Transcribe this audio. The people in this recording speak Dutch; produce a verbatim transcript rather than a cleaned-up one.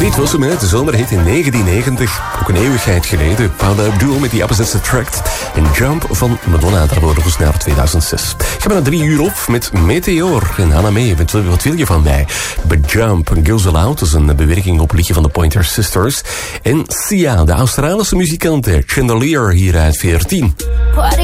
Dit was hem, hè, de zomerhit in negentien negentig. Ook een eeuwigheid geleden. Paula Abdul met The Opposites Attract. En Jump van Madonna, daarvoor nog eens naar tweeduizend zes. Gaan we naar drie uur op met Meteor. En Hannah May, met wat wil je van mij? But Jump, Girls Aloud, dat is een bewerking op liedje van de Pointer Sisters. En Sia, de Australische muzikant, Chandelier, hier uit veertien.